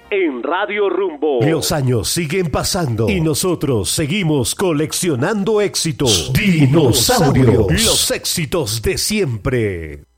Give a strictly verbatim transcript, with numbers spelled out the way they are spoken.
en Radio Rumbo. Los años siguen pasando y nosotros seguimos coleccionando éxitos. Dinosaurios, los éxitos de siempre.